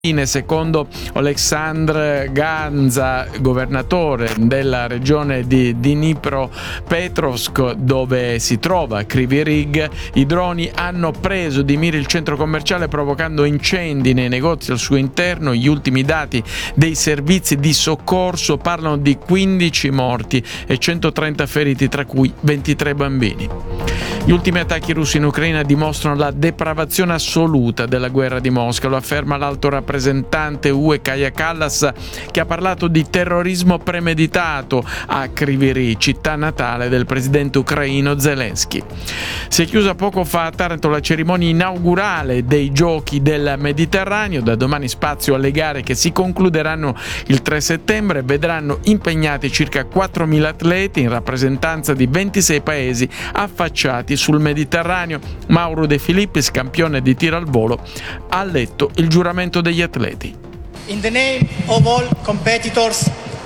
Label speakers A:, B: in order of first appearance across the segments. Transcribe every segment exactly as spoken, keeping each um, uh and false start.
A: Secondo Oleksandr Ganza, governatore della regione di Dnipropetrovsk, dove si trova Kryvyi Rih, i droni hanno preso di mira il centro commerciale provocando incendi nei negozi al suo interno. Gli ultimi dati dei servizi di soccorso parlano di quindici morti e centotrenta feriti, tra cui ventitré bambini. Gli ultimi attacchi russi in Ucraina dimostrano la depravazione assoluta della guerra di Mosca, lo afferma l'alto rappresentante U E Kaja Kallas, che ha parlato di terrorismo premeditato a Kryvyi Rih, città natale del presidente ucraino Zelensky. Si è chiusa poco fa a Taranto la cerimonia inaugurale dei Giochi del Mediterraneo. Da domani spazio alle gare che si concluderanno il tre settembre. Vedranno impegnati circa quattromila atleti in rappresentanza di ventisei paesi affacciati sul Mediterraneo. Mauro De Filippis, campione di tiro al volo, ha letto il giuramento degli atleti.
B: In the name of all competitors,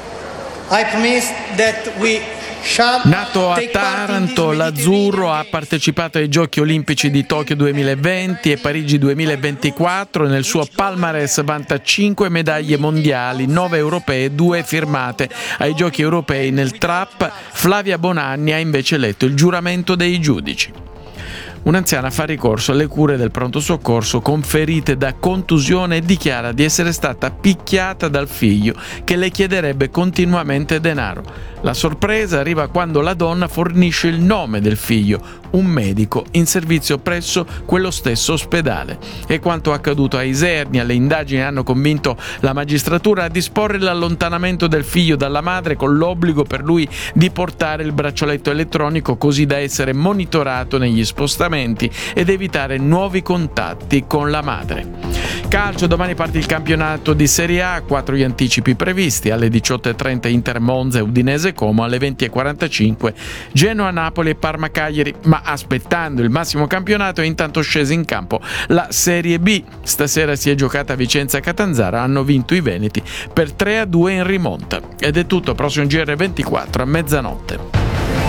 B: I promise that we shall
A: Nato a Taranto, l'azzurro ha partecipato ai Giochi Olimpici di Tokyo duemilaventi e Parigi duemilaventiquattro. Nel suo palmarès vanta cinque medaglie mondiali, nove europee, due firmate ai Giochi europei nel trap. Flavia Bonanni ha invece letto il giuramento dei giudici. Un'anziana fa ricorso alle cure del pronto soccorso con ferite da contusione e dichiara di essere stata picchiata dal figlio che le chiederebbe continuamente denaro. La sorpresa arriva quando la donna fornisce il nome del figlio, un medico in servizio presso quello stesso ospedale. È quanto accaduto a Isernia. Le indagini hanno convinto la magistratura a disporre l'allontanamento del figlio dalla madre, con l'obbligo per lui di portare il braccialetto elettronico così da essere monitorato negli spostamenti ed evitare nuovi contatti con la madre. Calcio, domani parte il campionato di Serie A, quattro gli anticipi previsti: alle diciotto e trenta Inter Monza e Udinese Como, alle venti e quarantacinque Genoa Napoli e Parma Cagliari. Ma aspettando il massimo campionato è intanto scesa in campo la Serie B. Stasera si è giocata a Vicenza Catanzaro, hanno vinto i veneti per tre a due in rimonta. Ed è tutto, prossimo G R ventiquattro a mezzanotte.